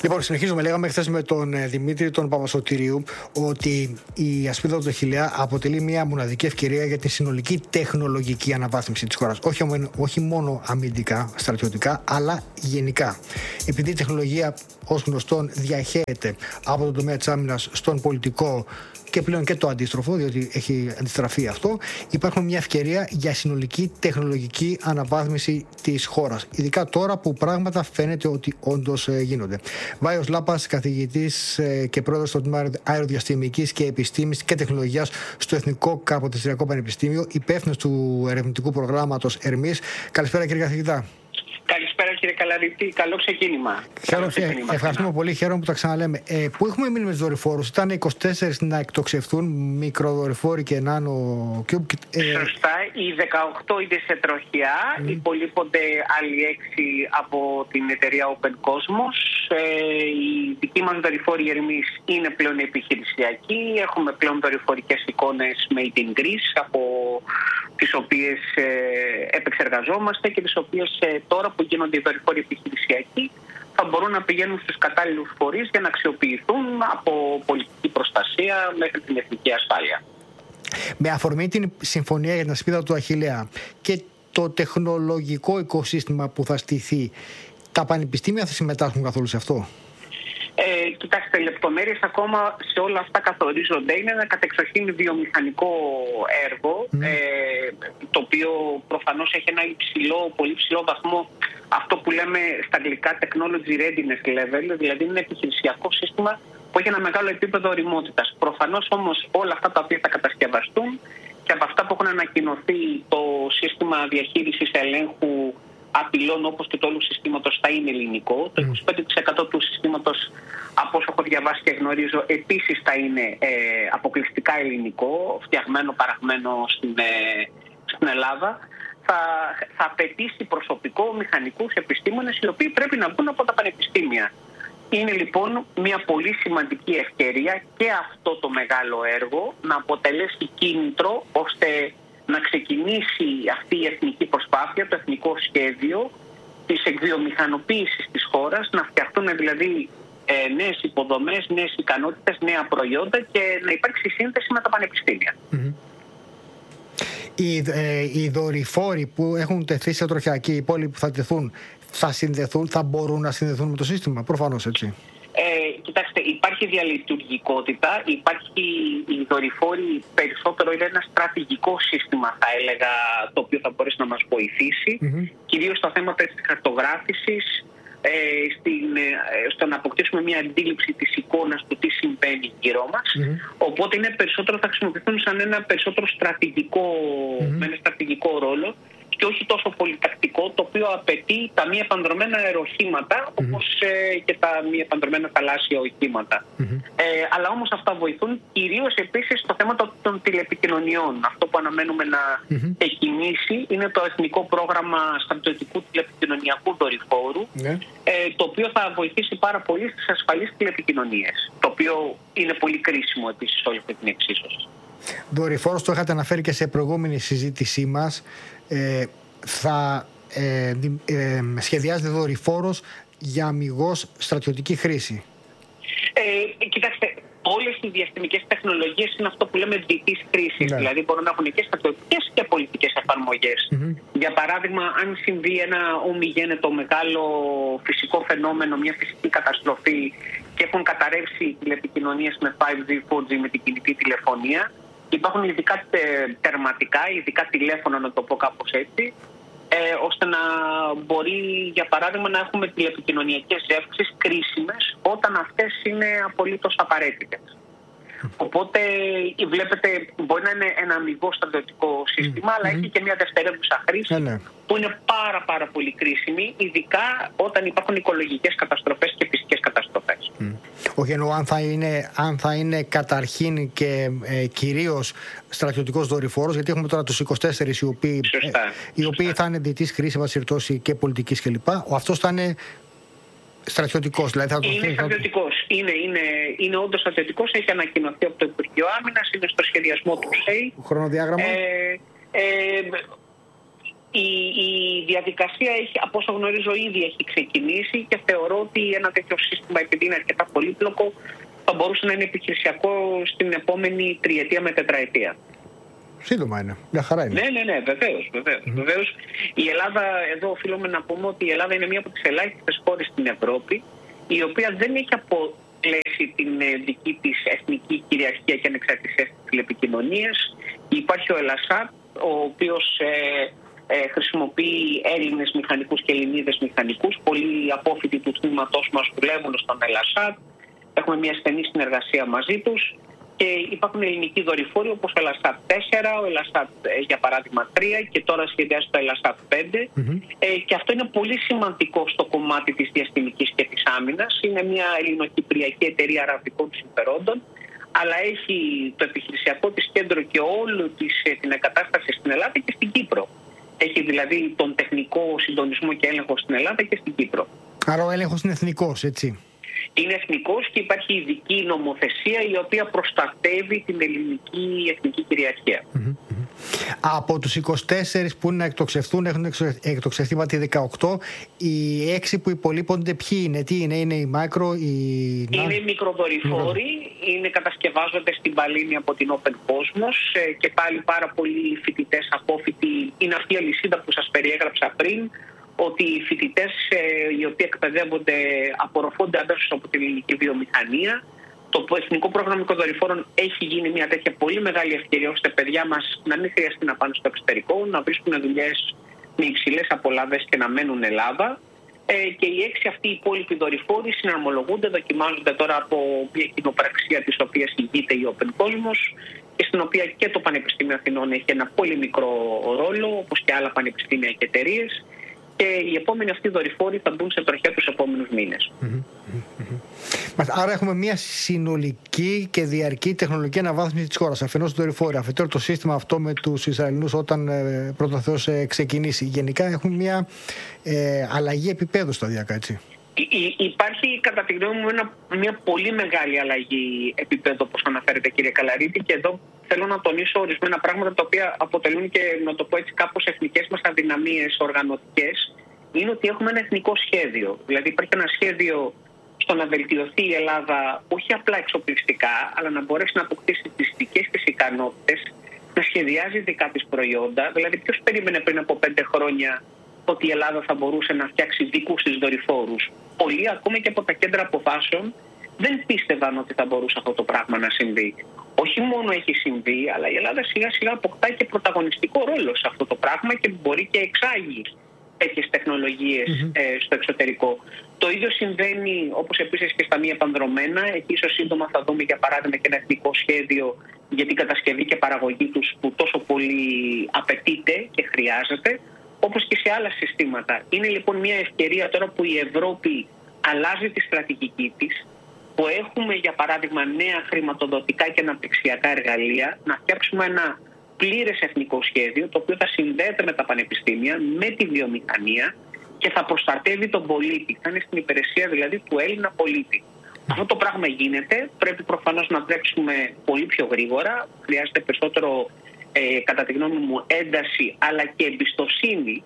Λοιπόν, συνεχίζουμε. Λέγαμε χθες με τον Δημήτρη τον Παπασωτηρίου ότι η ασπίδα του Αχιλλέα αποτελεί μια μοναδική ευκαιρία για τη συνολική τεχνολογική αναβάθμιση της χώρας. Όχι μόνο αμυντικά, στρατιωτικά, αλλά γενικά. Επειδή η τεχνολογία, ως γνωστόν, διαχέεται από τον τομέα της άμυνας στον πολιτικό και πλέον και το αντίστροφο, διότι έχει αντιστραφεί αυτό, υπάρχουν μια ευκαιρία για συνολική τεχνολογική αναβάθμιση της χώρας. Ειδικά τώρα που πράγματα φαίνεται ότι όντως γίνονται. Βάιος Λάπας, καθηγητής και πρόεδρος του Τμήμα Αεροδιαστημικής και Επιστήμης και Τεχνολογίας στο Εθνικό Καρποτεστηριακό Πανεπιστήμιο, υπεύθυνος του ερευνητικού προγράμματος Ερμής. Καλησπέρα, κύριε καθηγητά. Καλησπέρα, κύριε Καλαρίτη. Καλό ξεκίνημα. Ευχαριστούμε πολύ. Χαίρομαι που τα ξαναλέμε. Πού έχουμε μείνει με τους δορυφόρους? Ήταν 24 να εκτοξευθούν, μικροδορυφόροι και nano cube. Σωστά. Οι 18 είναι σε τροχιά. Υπολείπονται άλλοι 6 από την εταιρεία Open Cosmos. Οι δικοί μας δορυφόροι Ερμής είναι πλέον επιχειρησιακοί. Έχουμε πλέον δορυφορικές εικόνες made in Greece, από τις οποίες επεξεργαζόμαστε και τις οποίες τώρα που γίνονται οι δορυφόροι επιχειρησιακοί θα μπορούν να πηγαίνουν στους κατάλληλους φορείς για να αξιοποιηθούν από πολιτική προστασία μέχρι την εθνική ασφάλεια. Με αφορμή την συμφωνία για την ασπίδα του Αχιλλέα και το τεχνολογικό οικοσύστημα που θα στηθεί, τα πανεπιστήμια θα συμμετάσχουν καθόλου σε αυτό? Κοιτάξτε, λεπτομέρειες ακόμα σε όλα αυτά καθορίζονται. Είναι ένα κατεξοχήν βιομηχανικό έργο, το οποίο προφανώς έχει ένα πολύ ψηλό βαθμό, αυτό που λέμε στα αγγλικά technology readiness level, δηλαδή είναι ένα επιχειρησιακό σύστημα που έχει ένα μεγάλο επίπεδο ωριμότητας. Προφανώς όμως όλα αυτά τα οποία θα κατασκευαστούν και από αυτά που έχουν ανακοινωθεί, το σύστημα διαχείρισης ελέγχου απειλών όπως και του όλου συστήματος θα είναι ελληνικό. Το 25% του συστήματος, από όσο έχω διαβάσει και γνωρίζω, επίσης θα είναι αποκλειστικά ελληνικό, φτιαγμένο, παραγμένο στην Ελλάδα. Θα απαιτήσει προσωπικό, μηχανικούς, επιστήμονες, οι οποίοι πρέπει να βγουν από τα πανεπιστήμια. Είναι λοιπόν μια πολύ σημαντική ευκαιρία και αυτό το μεγάλο έργο να αποτελέσει κίνητρο ώστε να ξεκινήσει αυτή η εθνική προσπάθεια, το εθνικό σχέδιο της εκβιομηχανοποίησης της χώρας, να φτιαχτούν δηλαδή νέες υποδομές, νέες ικανότητες, νέα προϊόντα και να υπάρξει σύνθεση με τα πανεπιστήμια. Οι δορυφόροι που έχουν τεθεί σε τροχιά και οι υπόλοιποι που θα τεθούν, θα μπορούν να συνδεθούν με το σύστημα, προφανώς, έτσι? Κοιτάξτε, υπάρχει διαλειτουργικότητα, οι δορυφόροι περισσότερο είναι ένα στρατηγικό σύστημα, θα έλεγα, το οποίο θα μπορέσει να μας βοηθήσει, κυρίως στα θέματα της χαρτογράφησης, στο να αποκτήσουμε μια αντίληψη της εικόνας του τι συμβαίνει γύρω μας. Οπότε είναι περισσότερο, θα χρησιμοποιηθούν σαν ένα περισσότερο στρατηγικό, με ένα στρατηγικό ρόλο και όχι τόσο πολυτακτικό, το οποίο απαιτεί τα μη επανδρομένα αεροχήματα, όπως και τα μη επανδρομένα θαλάσσια οχήματα. Αλλά όμως αυτά βοηθούν κυρίως επίσης στο θέμα των τηλεπικοινωνιών. Αυτό που αναμένουμε να εκκινήσει είναι το Εθνικό Πρόγραμμα Στρατιωτικού Τηλεπικοινωνιακού Δορυφόρου, το οποίο θα βοηθήσει πάρα πολύ στις ασφαλείς τηλεπικοινωνίες, το οποίο είναι πολύ κρίσιμο επίσης σε όλη αυτή την εξίσωση. Δορυφόρος, το είχατε αναφέρει και σε προηγούμενη συζήτησή μας. Θα σχεδιάζεται δορυφόρος για αμιγώς στρατιωτική χρήση? Κοιτάξτε, όλες οι διαστημικές τεχνολογίες είναι αυτό που λέμε διτής χρήσης. Δηλαδή μπορούν να έχουν και στρατιωτικές και πολιτικές εφαρμογές. Για παράδειγμα, αν συμβεί ένα ομιγένετο μεγάλο φυσικό φαινόμενο, μια φυσική καταστροφή και έχουν καταρρεύσει οι τηλεπικοινωνίες με 5G, 4G, με την κινητή τηλεφωνία, υπάρχουν ειδικά τερματικά, ειδικά τηλέφωνα, να το πω κάπως έτσι, ώστε να μπορεί, για παράδειγμα, να έχουμε τηλεπικοινωνιακές ζεύξεις κρίσιμες όταν αυτές είναι απολύτως απαραίτητες. Οπότε βλέπετε, μπορεί να είναι ένα αμιγώς στρατιωτικό σύστημα, αλλά έχει και μια δευτερεύουσα χρήση που είναι πάρα πολύ κρίσιμη, ειδικά όταν υπάρχουν οικολογικές καταστροφές και φυσικές καταστροφές. Όχι, εννοώ αν θα είναι καταρχήν και κυρίως στρατιωτικός δορυφόρος, γιατί έχουμε τώρα τους 24 οι οποίοι θα είναι διτής χρήση, βασιρτώσει και πολιτικής κλπ. Αυτός θα είναι στρατιωτικός, δηλαδή είναι στρατιωτικός. Είναι όντως στρατιωτικός, έχει ανακοινωθεί από το Υπουργείο Άμυνας, είναι στο σχεδιασμό του ΣΕΙ. Χρονοδιάγραμμα. Η διαδικασία από όσο γνωρίζω ήδη έχει ξεκινήσει και θεωρώ ότι ένα τέτοιο σύστημα, επειδή είναι αρκετά πολύπλοκο, θα μπορούσε να είναι επιχειρησιακό στην επόμενη τριετία με τετραετία. Σύντομα είναι. Μια χαρά είναι. Ναι, βεβαίως. Η Ελλάδα, εδώ οφείλουμε να πούμε ότι η Ελλάδα είναι μία από τις ελάχιστες χώρες στην Ευρώπη, η οποία δεν έχει απολέσει την δική της εθνική κυριαρχία και ανεξαρτησία στις τηλεπικοινωνίες. Υπάρχει ο Ελασάτ, ο οποίος χρησιμοποιεί Έλληνες μηχανικούς και Ελληνίδες μηχανικούς. Πολλοί απόφοιτοι του τμήματός μας δουλεύουν στον Ελασάτ. Έχουμε μια στενή συνεργασία μαζί τους. Και υπάρχουν ελληνικοί δορυφόροι όπως ο Ελασάτ 4, ο Ελασάτ για παράδειγμα 3 και τώρα σχεδιάζει το Ελασάτ 5. Και αυτό είναι πολύ σημαντικό στο κομμάτι της διαστημικής και της άμυνας. Είναι μια ελληνοκυπριακή εταιρεία αραβικών συμφερόντων, αλλά έχει το επιχειρησιακό της κέντρο και όλη την εγκατάσταση στην Ελλάδα και στην Κύπρο. Έχει δηλαδή τον τεχνικό συντονισμό και έλεγχο στην Ελλάδα και στην Κύπρο. Άρα ο έλεγχος είναι εθνικός, έτσι. Είναι εθνικός και υπάρχει ειδική νομοθεσία η οποία προστατεύει την ελληνική εθνική κυριαρχία. Από τους 24 που είναι να εκτοξευτούν, έχουν εκτοξευτεί τη 18. Οι 6 που υπολείπονται ποιοι είναι, τι είναι η Micro, είναι οι μικροδορυφόροι, κατασκευάζονται στην Παλίνη από την Open Cosmos και πάλι πάρα πολλοί φοιτητές απόφοιτοι. Είναι αυτή η αλυσίδα που σας περιέγραψα πριν, ότι οι φοιτητές οι οποίοι εκπαιδεύονται απορροφώνται αμέσως από την ελληνική βιομηχανία. Το Εθνικό Πρόγραμμα Μικροδορυφόρων έχει γίνει μια τέτοια πολύ μεγάλη ευκαιρία ώστε παιδιά μας να μην χρειαστεί να πάνε στο εξωτερικό, να βρίσκουν δουλειές με υψηλές απολαύες και να μένουν Ελλάδα. Και οι 6 αυτοί οι υπόλοιποι δορυφόροι συναρμολογούνται, δοκιμάζονται τώρα από μια κοινοπραξία της οποίας ηγείται η Open Cosmos και στην οποία και το Πανεπιστήμιο Αθηνών έχει ένα πολύ μικρό ρόλο, όπως και άλλα πανεπιστήμια και εταιρείες. Και οι επόμενοι αυτοί δορυφόροι θα μπουν σε τροχιά τους επόμενους μήνες. Άρα έχουμε μια συνολική και διαρκή τεχνολογική αναβάθμιση της χώρας. Αφενός το δορυφόρο, αφετέρου το σύστημα αυτό με τους Ισραηλινούς όταν πρώτα Θεός ξεκινήσει. Γενικά έχουμε μια αλλαγή επίπεδου σταδιακά, έτσι. Υπάρχει κατά τη γνώμη μου μια πολύ μεγάλη αλλαγή επίπεδου, όπως αναφέρετε κύριε Καλαρίτη, και εδώ θέλω να τονίσω ορισμένα πράγματα τα οποία αποτελούν και, να το πω έτσι, κάπως εθνικές μας αδυναμίες οργανωτικές. Είναι ότι έχουμε ένα εθνικό σχέδιο. Δηλαδή υπάρχει ένα σχέδιο στο να βελτιωθεί η Ελλάδα όχι απλά εξοπλιστικά, αλλά να μπορέσει να αποκτήσει τις δικές της ικανότητες, να σχεδιάζει δικά της προϊόντα. Δηλαδή ποιος περίμενε πριν από 5 χρόνια ότι η Ελλάδα θα μπορούσε να φτιάξει δικούς της δορυφόρους? Πολλοί, ακόμα και από τα κέντρα αποφάσεων, δεν πίστευαν ότι θα μπορούσε αυτό το πράγμα να συμβεί. Όχι μόνο έχει συμβεί, αλλά η Ελλάδα σιγά σιγά αποκτάει και πρωταγωνιστικό ρόλο σε αυτό το πράγμα και μπορεί και εξάγει τέτοιες τεχνολογίες στο εξωτερικό. Το ίδιο συμβαίνει, όπως επίσης και στα μη επανδρομένα. Εκεί ίσως σύντομα θα δούμε για παράδειγμα και ένα εθνικό σχέδιο για την κατασκευή και παραγωγή τους που τόσο πολύ απαιτείται και χρειάζεται, όπως και σε άλλα συστήματα. Είναι λοιπόν μια ευκαιρία τώρα που η Ευρώπη αλλάζει τη στρατηγική της, που έχουμε για παράδειγμα νέα χρηματοδοτικά και αναπτυξιακά εργαλεία, να φτιάξουμε ένα πλήρες εθνικό σχέδιο, το οποίο θα συνδέεται με τα πανεπιστήμια, με τη βιομηχανία και θα προστατεύει τον πολίτη. Θα είναι στην υπηρεσία δηλαδή του Έλληνα πολίτη. Αυτό το πράγμα γίνεται. Πρέπει προφανώς να τρέξουμε πολύ πιο γρήγορα. Χρειάζεται περισσότερο, κατά τη γνώμη μου, ένταση αλλά και εμπιστοσύνη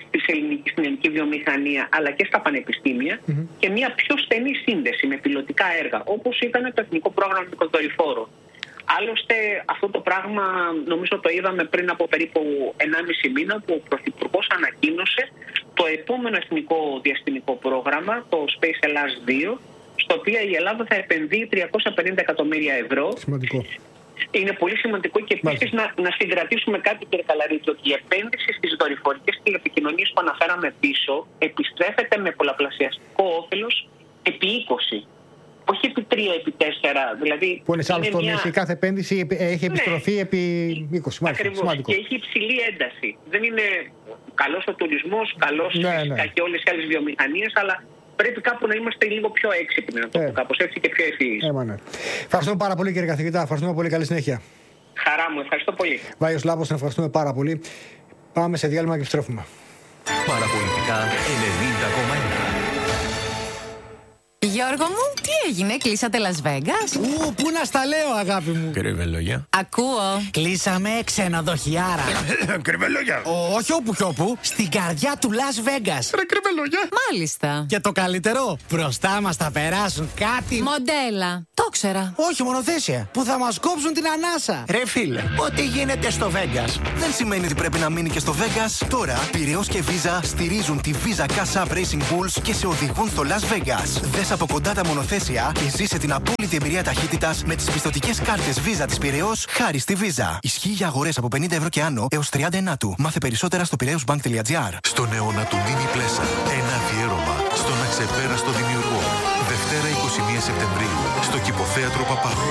στην ελληνική βιομηχανία αλλά και στα πανεπιστήμια και μια πιο στενή σύνδεση με πιλωτικά έργα, όπως ήταν το Εθνικό Πρόγραμμα Μικροδορυφόρων. Άλλωστε αυτό το πράγμα νομίζω το είδαμε πριν από περίπου 1,5 μήνα που ο Πρωθυπουργός ανακοίνωσε το επόμενο εθνικό διαστημικό πρόγραμμα, το Space Ελλάς 2, στο οποίο η Ελλάδα θα επενδύει 350 εκατομμύρια ευρώ. Σημαντικό. Είναι πολύ σημαντικό και επίσης να συγκρατήσουμε κάτι, κύριε Καλαρίτη, ότι η επένδυση στις δορυφορικές τηλεπικοινωνίες που αναφέραμε πίσω επιστρέφεται με πολλαπλασιαστικό όφελος επί 20. Όχι επί 3, επί 4. Δηλαδή, που είναι σε άλλους τομείς, η κάθε επένδυση έχει επιστροφή επί 20. Ακριβώς. Και έχει υψηλή ένταση. Δεν είναι καλός ο τουρισμός, καλός φυσικά και όλες οι άλλες βιομηχανίες, αλλά πρέπει κάπου να είμαστε λίγο πιο έξυπνοι, να το πω κάπως έτσι, και πιο ευφυείς. Ευχαριστούμε πάρα πολύ, κύριε καθηγητά. Ευχαριστούμε πολύ. Καλή συνέχεια. Χαρά μου. Ευχαριστώ πολύ. Βάιος Λάμπος, ευχαριστούμε πάρα πολύ. Πάμε σε διάλειμμα και επιστρέφουμε. Παραπολιτικά 90,1. Γιώργο μου, τι έγινε, κλείσατε Las Vegas? Πού να στα λέω, αγάπη μου. Κρυβελόγια. Ακούω. Κλείσαμε ξενοδοχιάρα. Κρυβελόγια. Όχι όπου κι όπου, στην καρδιά του Las Vegas. Ρε κρυβελόγια. Μάλιστα. Και το καλύτερο, μπροστά μας θα περάσουν κάτι. Μοντέλα. Το ξέρα. Όχι, μονοθέσια. Που θα μας κόψουν την ανάσα. Ρε φίλε, ό,τι γίνεται στο Vegas δεν σημαίνει ότι πρέπει να μείνει και στο Vegas. Τώρα, Πειραιώς και Visa στηρίζουν τη Visa Cash App Racing Bulls και σε οδηγούν στο Las Vegas. Δες από κοντά τα μονοθέσια και ζήσε την απόλυτη εμπειρία ταχύτητας με τις πιστωτικές κάρτες Visa της Πειραιώς χάρη στη Visa. Ισχύει για αγορές από 50 ευρώ και άνω έως 30 του. Μάθε περισσότερα στο πειραιώσbank.gr. Στον αιώνα του Μίνι Πλέσα, ένα αφιέρωμα στον αξεπέραστο δημιουργό. Δευτέρα 21 Σεπτεμβρίου, στο Κηποθέατρο Παπάδου.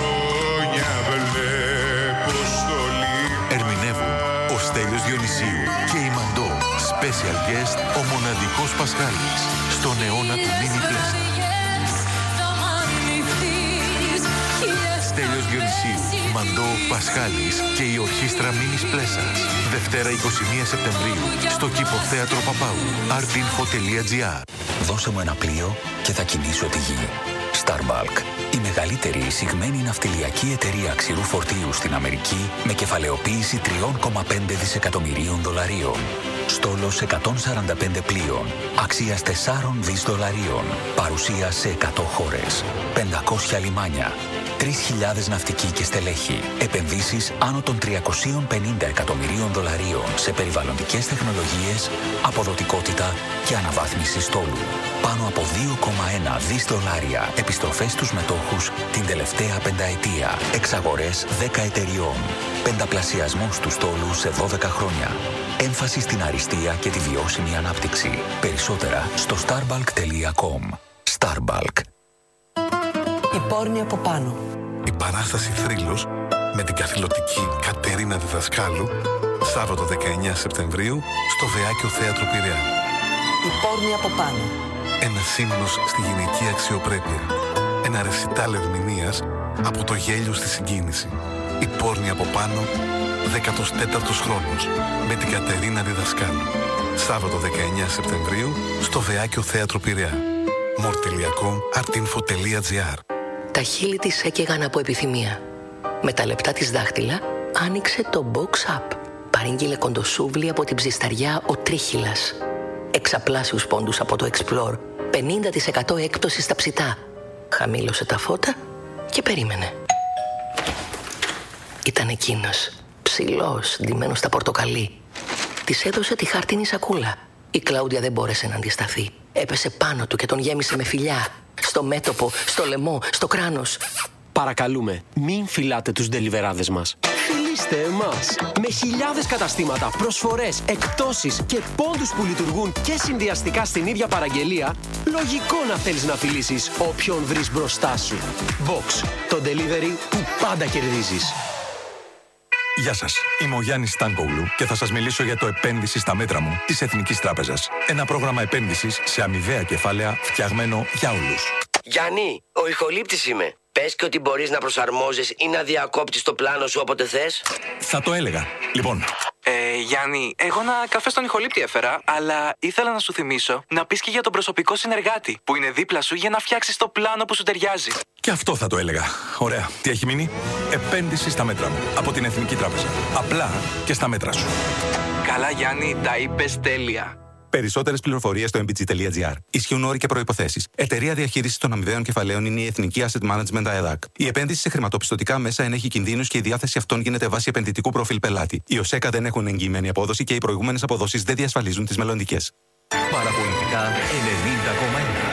Ερμηνεύουν ο Στέλιος Διονυσίου και η Μαντώ. Special guest, ο μοναδικός Πασχάλης. Στον αιώνα του Μίνι Πλέσα. Στέλιος Διονυσίου, Μαντώ, Πασχάλης και η ορχήστρα Μίνις Πλέσας. Δευτέρα 21 Σεπτεμβρίου, στο Κηποθέατρο Παπάου. artinfo.gr. Δώσε μου ένα πλοίο και θα κινήσω τη γη. Starbulk, η μεγαλύτερη εισηγμένη ναυτιλιακή εταιρεία ξηρού φορτίου στην Αμερική με κεφαλαιοποίηση $3,5 δισεκατομμυρίων. Στόλος 145 πλοίων, αξίας $4 δις. Παρουσία σε 100 χώρες, 500 λιμάνια, 3.000 ναυτικοί και στελέχη. Επενδύσεις άνω των $350 εκατομμυρίων σε περιβαλλοντικές τεχνολογίες, αποδοτικότητα και αναβάθμιση στόλου. Πάνω από $2,1 δις. Επιστροφές στους μετόχους την τελευταία πενταετία. Εξαγορές 10 εταιριών. Πενταπλασιασμός του στόλου σε 12 χρόνια. Έμφαση στην αριστεία και τη βιώσιμη ανάπτυξη. Περισσότερα στο starbulk.com. Starbulk. Η πόρνη από πάνω. Η παράσταση Θρύλος με την καθηλωτική Κατερίνα Διδασκάλου, Σάββατο 19 Σεπτεμβρίου, στο Βεάκιο Θέατρο Πειραιά. Η πόρνη από πάνω. Ένα ύμνος στη γυναική αξιοπρέπεια. Ένα ρεσιτάλ ερμηνείας από το γέλιο στη συγκίνηση. Η πόρνη από πάνω, 14ος χρόνος, με την Κατερίνα Διδασκάλου. Σάββατο 19 Σεπτεμβρίου, στο Βεάκιο Θέατρο Πειραιά. more.com, artinfo.gr. Τα χείλη της έκαιγαν από επιθυμία. Με τα λεπτά της δάχτυλα άνοιξε το box up. Παρήγγειλε κοντοσούβλι από την ψισταριά ο Τρίχυλας. Εξαπλάσιους πόντους από το Explore. 50% έκπτωση στα ψητά. Χαμήλωσε τα φώτα και περίμενε. Ήταν εκείνος, ψηλός, ντυμένος στα πορτοκαλί. Της έδωσε τη χάρτινη σακούλα. Η Κλάουδια δεν μπόρεσε να αντισταθεί. Έπεσε πάνω του και τον γέμισε με φιλιά. Στο μέτωπο, στο λαιμό, στο κράνος. Παρακαλούμε, μην φυλάτε τους ντελιβεράδες μας. Φιλήστε εμάς. Με χιλιάδες καταστήματα, προσφορές, εκπτώσεις και πόντους που λειτουργούν και συνδυαστικά στην ίδια παραγγελία, λογικό να θέλεις να φιλήσεις όποιον βρεις μπροστά σου. Box, το delivery που πάντα κερδίζεις. Γεια σας, είμαι ο Γιάννης Στάνκογλου και θα σας μιλήσω για το επένδυση στα μέτρα μου της Εθνικής Τράπεζας. Ένα πρόγραμμα επένδυσης σε αμοιβαία κεφάλαια φτιαγμένο για όλους. Γιάννη, ο ηχολήπτης είμαι. Πες και ότι μπορείς να προσαρμόζεις ή να διακόπτεις το πλάνο σου όποτε θες. Θα το έλεγα. Λοιπόν. Γιάννη, εγώ ένα καφέ στον ηχολήπτη έφερα, αλλά ήθελα να σου θυμίσω να πεις και για τον προσωπικό συνεργάτη που είναι δίπλα σου για να φτιάξεις το πλάνο που σου ταιριάζει. Και αυτό θα το έλεγα. Ωραία. Τι έχει μείνει? Επένδυση στα μέτρα μου από την Εθνική Τράπεζα. Απλά και στα μέτρα σου. Καλά, Γιάννη, τα είπες τέλεια. Περισσότερες πληροφορίες στο mbg.gr. Ισχύουν όροι και προϋποθέσεις. Εταιρεία διαχείρισης των αμοιβαίων κεφαλαίων είναι η Εθνική Asset Management ΑΕΔΑΚ. Η επένδυση σε χρηματοπιστωτικά μέσα ενέχει κινδύνους και η διάθεση αυτών γίνεται βάσει επενδυτικού προφίλ πελάτη. Οι ΟΣΕΚΑ δεν έχουν εγγυημένη απόδοση και οι προηγούμενες αποδόσεις δεν διασφαλίζουν τις μελλοντικές. Παραπολιτικά 90,1.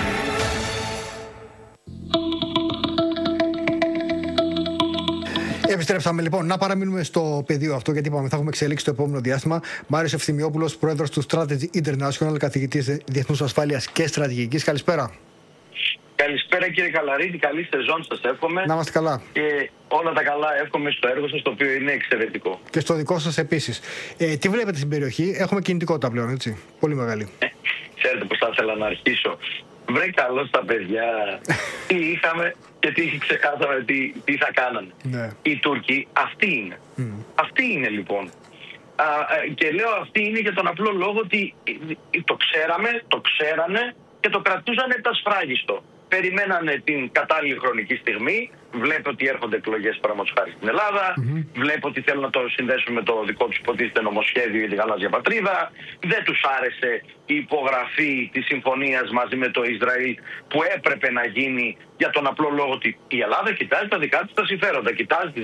Επιστρέψαμε λοιπόν. Να παραμείνουμε στο πεδίο αυτό, γιατί είπαμε θα έχουμε εξελίξει το επόμενο διάστημα. Μάριος Ευθυμιόπουλος, πρόεδρος του Strategy International, καθηγητής διεθνούς ασφάλειας και στρατηγικής. Καλησπέρα. Καλησπέρα κύριε Καλαρίδη, καλή σεζόν σας εύχομαι. Να είμαστε καλά. Και όλα τα καλά εύχομαι στο έργο σας, το οποίο είναι εξαιρετικό. Και στο δικό σας επίσης. Τι βλέπετε στην περιοχή? Έχουμε κινητικότητα πλέον, έτσι. Πολύ μεγάλη. Ξέρετε πώς θα ήθελα να αρχίσω. Βρε καλώς τα παιδιά. Τι είχαμε και τι ξεχάσαμε, τι θα κάνανε. Ναι. Οι Τούρκοι αυτοί είναι. Αυτοί είναι λοιπόν. Και λέω αυτοί είναι για τον απλό λόγο ότι το ξέραμε, το ξέρανε και το κρατούσανε τα σφράγιστο. περιμένανε την κατάλληλη χρονική στιγμή. Βλέπω ότι έρχονται εκλογές παραδείγματος χάρη στην Ελλάδα. Βλέπω ότι θέλουν να το συνδέσουν με το δικό τους υποτίθεται νομοσχέδιο για τη γαλάζια πατρίδα. Δεν τους άρεσε η υπογραφή της συμφωνίας μαζί με το Ισραήλ που έπρεπε να γίνει για τον απλό λόγο ότι η Ελλάδα κοιτάζει τα δικά της τα συμφέροντα. Κοιτάζει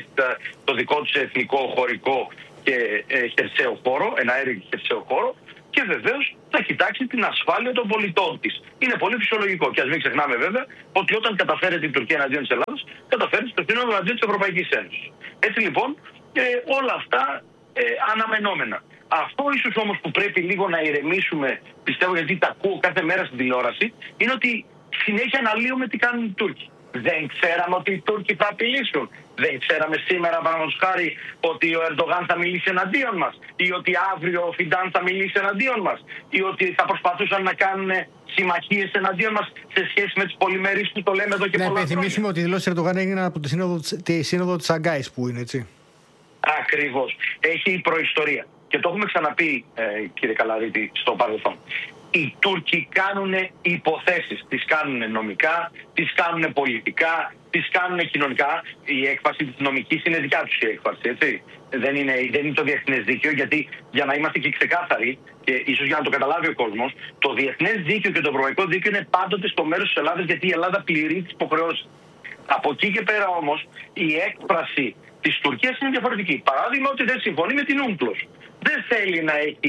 το δικό της εθνικό, χωρικό και χερσαίο χώρο, εναέριο και χερσαίο χώρο. Και βεβαίως θα κοιτάξει την ασφάλεια των πολιτών της. Είναι πολύ φυσιολογικό. Και ας μην ξεχνάμε βέβαια ότι όταν καταφέρεται η Τουρκία εναντίον της Ελλάδας, καταφέρεται στο σύνολο εναντίον της Ευρωπαϊκής Ένωσης. Έτσι λοιπόν, όλα αυτά αναμενόμενα. Αυτό ίσως όμως που πρέπει λίγο να ηρεμήσουμε, πιστεύω γιατί τα ακούω κάθε μέρα στην τηλεόραση, είναι ότι συνέχεια αναλύουμε τι κάνουν οι Τούρκοι. Δεν ξέραμε ότι οι Τούρκοι θα απειλήσουν. Δεν ξέραμε σήμερα, παραδείγματος χάρη, ότι ο Ερντογάν θα μιλήσει εναντίον μας, ή ότι αύριο ο Φιντάν θα μιλήσει εναντίον μας, ή ότι θα προσπαθούσαν να κάνουν συμμαχίες εναντίον μας σε σχέση με τις πολυμερείς που το λέμε εδώ και πολλά χρόνια. Να υπενθυμίσουμε ότι οι δηλώσεις Ερντογάν έγιναν από τη σύνοδο της Σαγκάης που είναι, έτσι. Ακριβώς. Έχει προϊστορία. Και το έχουμε ξαναπεί, κύριε Καλαρίτη, στο παρελθόν. Οι Τούρκοι κάνουν υποθέσεις. Τις κάνουν νομικά, τις κάνουν πολιτικά, τις κάνουν κοινωνικά. Η έκφαση της νομικής είναι δικιά τους η έκφαση, έτσι. Δεν είναι το διεθνές δίκαιο, γιατί για να είμαστε και ξεκάθαροι, και ίσως για να το καταλάβει ο κόσμος, το διεθνές δίκαιο και το ευρωπαϊκό δίκαιο είναι πάντοτε στο μέρος της Ελλάδας, γιατί η Ελλάδα πληρεί τις υποχρεώσεις. Από εκεί και πέρα όμως η έκφραση της Τουρκίας είναι διαφορετική. Παράδειγμα, ότι δεν συμφωνεί με την UNCLOS. Δεν θέλει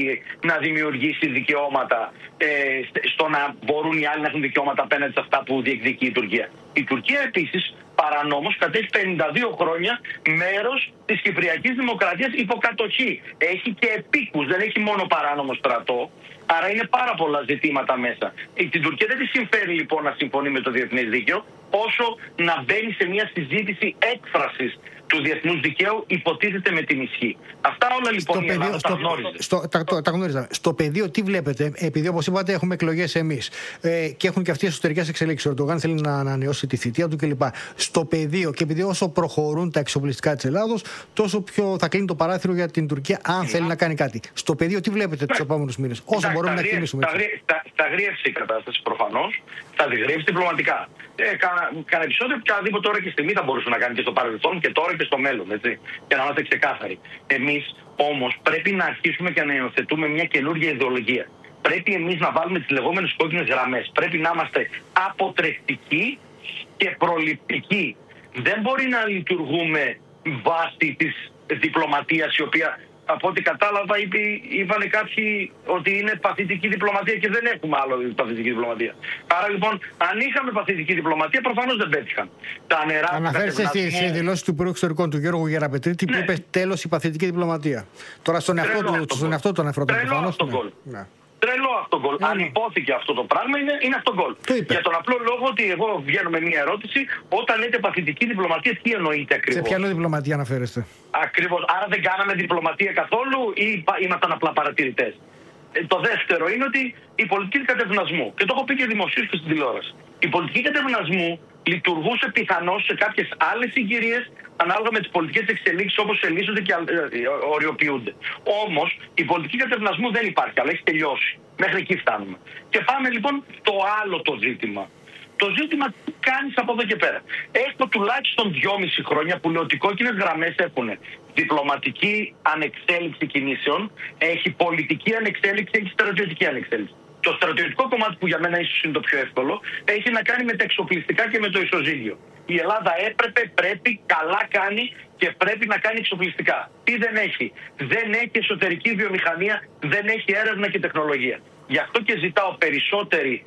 να δημιουργήσει δικαιώματα στο να μπορούν οι άλλοι να έχουν δικαιώματα απέναντι σε αυτά που διεκδικεί η Τουρκία. Η Τουρκία επίσης παρανόμως κατέχει 52 χρόνια μέρος της Κυπριακής Δημοκρατίας υποκατοχή. Έχει και επίκους, δεν έχει μόνο παράνομο στρατό. Άρα είναι πάρα πολλά ζητήματα μέσα. Την Τουρκία δεν τη συμφέρει λοιπόν να συμφωνεί με το διεθνές δίκαιο, όσο να μπαίνει σε μια συζήτηση έκφρασης του διεθνούς δικαίου, υποτίθεται με την ισχύ. Αυτά όλα λοιπόν η Ελλάδα τα γνώριζε. Τα γνώριζα. Στο πεδίο τι βλέπετε, επειδή όπως είπατε έχουμε εκλογές εμείς και έχουν και αυτοί οι εσωτερικές εξελίξεις. Ο Ερντογάν θέλει να ανανεώσει τη θητεία του κλπ. Στο πεδίο, και επειδή όσο προχωρούν τα εξοπλιστικά της Ελλάδος, τόσο πιο θα κλείνει το παράθυρο για την Τουρκία, αν θέλει να κάνει κάτι. Στο πεδίο τι βλέπετε τους επόμενους μήνες, όσο μπορούμε να εκτιμήσουμε. Θα γριεύσει η κατάσταση προφανώς, θα τη γριεύσει διπλωματικά. Κανένα επεισόδιο που οποιαδήποτε ώρα και στιγμή θα μπορούσε να κάνει και στο παρελθόν και τώρα και στο μέλλον, έτσι, για να είμαστε ξεκάθαροι. Εμείς όμως πρέπει να αρχίσουμε και να υιοθετούμε μια καινούργια ιδεολογία. Πρέπει εμείς να βάλουμε τις λεγόμενες κόκκινες γραμμές. Πρέπει να είμαστε αποτρεπτικοί και προληπτικοί. Δεν μπορεί να λειτουργούμε βάσει της διπλωματίας, η οποία από ό,τι κατάλαβα είπανε κάποιοι ότι είναι παθητική διπλωματία και δεν έχουμε άλλο παθητική διπλωματία. Άρα λοιπόν, αν είχαμε παθητική διπλωματία, προφανώς δεν πέτυχαν. Τα νερά. Αναφέρεστε στις δηλώσεις του Υπουργού Εξωτερικών του Γιώργου Γεραπετρίτη, που είπε τέλος η παθητική διπλωματία. Τώρα στον εαυτό του αναφερόταν προφανώς. Τρελό αυτό γκολ. Αν υπόθηκε αυτό το πράγμα, είναι αυτό γκολ. Για τον απλό λόγο ότι εγώ βγαίνω με μία ερώτηση, όταν λέτε παθητική διπλωματία, τι εννοείται ακριβώς? Σε ποια διπλωματία αναφέρεστε? Ακριβώς. Άρα δεν κάναμε διπλωματία καθόλου ή ήμασταν απλά παρατηρητές? Το δεύτερο είναι ότι η πολιτική κατευνασμού, και το έχω πει και δημοσίως και στην τηλεόραση, η πολιτική κατευνασμού λειτουργούσε πιθανώς σε κάποιες άλλες συγκυρίες ανάλογα με τις πολιτικές εξελίξεις, όπως ελίσσονται και οριοποιούνται. Όμως η πολιτική κατευνασμού δεν υπάρχει, αλλά έχει τελειώσει. Μέχρι εκεί φτάνουμε. Και πάμε λοιπόν στο άλλο το ζήτημα. Το ζήτημα τι κάνεις από εδώ και πέρα. Έχω τουλάχιστον 2,5 χρόνια που λέω ότι οι κόκκινες γραμμές έχουν διπλωματική ανεξέλιξη κινήσεων, έχει πολιτική ανεξέλιξη, έχει στρατιωτική ανεξέλιξη. Το στρατιωτικό κομμάτι, που για μένα ίσως είναι το πιο εύκολο, έχει να κάνει με τα εξοπλιστικά και με το ισοζύγιο. Η Ελλάδα πρέπει, καλά κάνει και πρέπει να κάνει εξοπλιστικά. Τι δεν έχει? Δεν έχει εσωτερική βιομηχανία, δεν έχει έρευνα και τεχνολογία. Γι' αυτό και ζητάω περισσότερη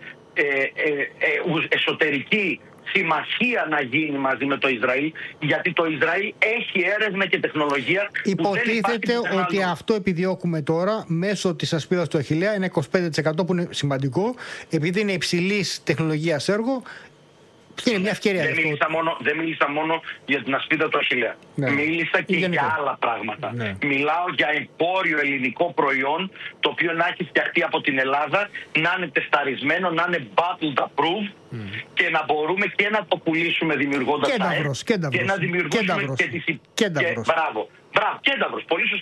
εσωτερική συμμαχία να γίνει μαζί με το Ισραήλ, γιατί το Ισραήλ έχει έρευνα και τεχνολογία. Υποτίθεται ότι αυτό επιδιώκουμε τώρα μέσω της ασπίδας του Αχιλλέα, είναι 25% που είναι σημαντικό, επειδή είναι υψηλής τεχνολογίας έργο. Είναι μια ευκαιρία. Δεν μίλησα μόνο για την ασπίδα του Αχιλλέα. Ναι. Μίλησα και για άλλα πράγματα. Ναι. Μιλάω για εμπόριο ελληνικό προϊόν, το οποίο να έχει φτιαχτεί από την Ελλάδα, να είναι τεσταρισμένο, να είναι battle approved και να μπορούμε και να το πουλήσουμε δημιουργώντας και να δημιουργήσουμε Μπράβο, Κένταβρος, πολύ σωστά.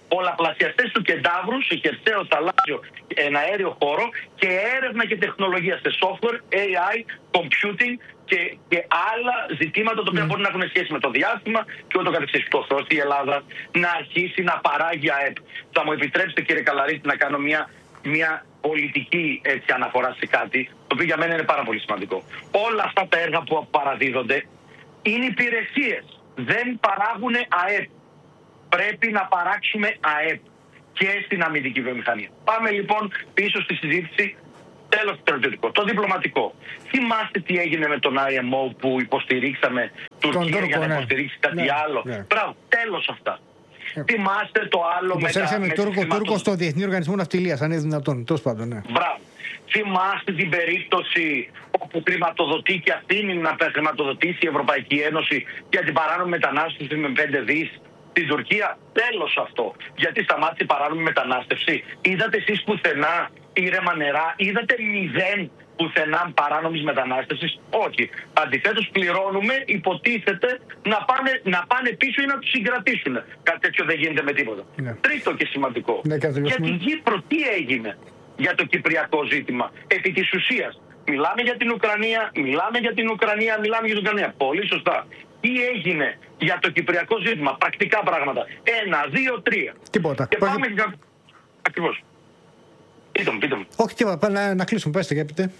πολλαπλασιαστές του κεντάβρου σε χερσαίο, θαλάσσιο, εναέριο χώρο και έρευνα και τεχνολογία σε software, AI, computing και άλλα ζητήματα τα οποία μπορεί να έχουν σχέση με το διάστημα και ούτω καθεξής. Ωστόσο η Ελλάδα να αρχίσει να παράγει ΑΕΠ. Θα μου επιτρέψετε, κύριε Καλαρίτη, να κάνω μια πολιτική αναφορά σε κάτι, το οποίο για μένα είναι πάρα πολύ σημαντικό. Όλα αυτά τα έργα που παραδίδονται είναι υπηρεσίες. Δεν παράγουν ΑΕΠ. Πρέπει να παράξουμε ΑΕΠ και στην αμυντική βιομηχανία. Πάμε λοιπόν πίσω στη συζήτηση. Τέλος στρατιωτικό. Το διπλωματικό. Θυμάστε τι έγινε με τον IMO που υποστηρίξαμε Τουρκία για να υποστηρίξει κάτι άλλο. Μπράβο, τέλος αυτά. Θυμάστε το άλλο με Τούρκο στο Διεθνή Οργανισμό Ναυτιλίας, αν είναι δυνατόν. Τέλος πάντων, ναι. Μπράβο. Θυμάστε την περίπτωση όπου χρηματοδοτεί και αφήνει να χρηματοδοτήσει η Ευρωπαϊκή Ένωση για την παράνομη μετανάστευση με 5 δις στην Τουρκία. Τέλος αυτό. Γιατί σταμάτησε η παράνομη μετανάστευση? Είδατε εσείς πουθενά ήρεμα νερά? Είδατε 0 πουθενά παράνομης μετανάστευσης? Όχι. Αντιθέτως πληρώνουμε, υποτίθεται, να πάνε πίσω ή να τους συγκρατήσουν. Κάτι τέτοιο δεν γίνεται με τίποτα. Ναι. Τρίτο και σημαντικό. Ναι, για την Κύπρο τι έγινε για το κυπριακό ζήτημα? Επί της ουσίας μιλάμε για την Ουκρανία, μιλάμε για την Ουκρανία. Πολύ σωστά. Τι έγινε για το κυπριακό ζήτημα? Πρακτικά πράγματα. 1, 2, 3. Τίποτα. Και πάμε για... Ακριβώς. Πείτε μου. Όχι, τίποτα. Να κλείσουμε. Πέστε και πείτε.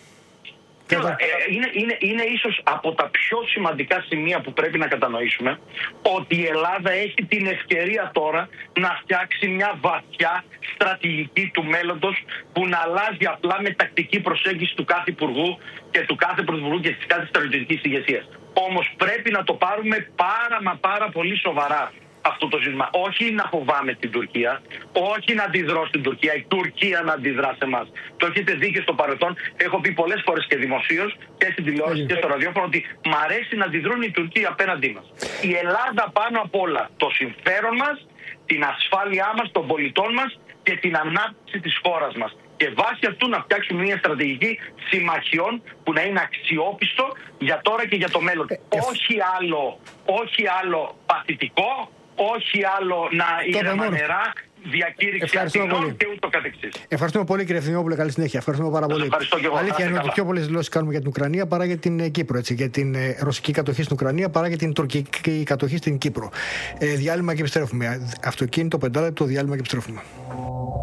Είναι ίσως από τα πιο σημαντικά σημεία που πρέπει να κατανοήσουμε ότι η Ελλάδα έχει την ευκαιρία τώρα να φτιάξει μια βαθιά στρατηγική του μέλλοντος που να αλλάζει απλά με τακτική προσέγγιση του κάθε υπουργού και του κάθε πρωθυπουργού και της κάθε στρατιωτικής ηγεσίας. Όμως πρέπει να το πάρουμε πάρα πολύ σοβαρά αυτό το ζήτημα. Όχι να φοβάμαι την Τουρκία, όχι να αντιδρώ στην Τουρκία, η Τουρκία να αντιδρά σε εμάς. Το έχετε δει και στο παρελθόν. Έχω πει πολλές φορές και δημοσίως και στην τηλεόραση και στο ραδιόφωνο ότι μ' αρέσει να αντιδρούν οι Τουρκοί απέναντί μας. Η Ελλάδα πάνω απ' όλα το συμφέρον μας, την ασφάλειά μας, των πολιτών μας και την ανάπτυξη της χώρας μας. Και βάσει αυτού να φτιάξουμε μια στρατηγική συμμαχιών που να είναι αξιόπιστο για τώρα και για το μέλλον. Όχι άλλο παθητικό, όχι άλλο να είναι νερά, διακήρυξη ευθυνών και ούτω καθεξής. Ευχαριστούμε πολύ, κύριε Ευθυμιόπουλε. Καλή συνέχεια. Ευχαριστούμε πάρα πολύ. Αλήθεια είναι ότι πιο πολλές δηλώσεις κάνουμε για την Ουκρανία παρά για την Κύπρο. Έτσι, για την ρωσική κατοχή στην Ουκρανία παρά για την τουρκική κατοχή στην Κύπρο. Διάλειμμα και επιστρέφουμε. Αυτοκίνητο 5 λεπτό διάλειμμα και επιστρέφουμε.